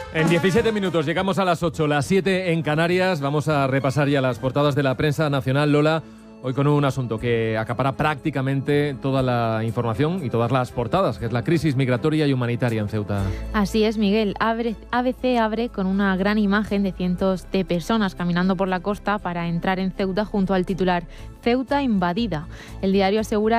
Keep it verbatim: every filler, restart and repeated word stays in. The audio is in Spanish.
En diecisiete minutos llegamos a las ocho, las siete en Canarias. Vamos a repasar ya las portadas de la prensa nacional, Lola. Hoy con un asunto que acapara prácticamente toda la información y todas las portadas, que es la crisis migratoria y humanitaria en Ceuta. Así es, Miguel. Abre, A B C abre con una gran imagen de cientos de personas caminando por la costa para entrar en Ceuta junto al titular Ceuta invadida. El diario asegura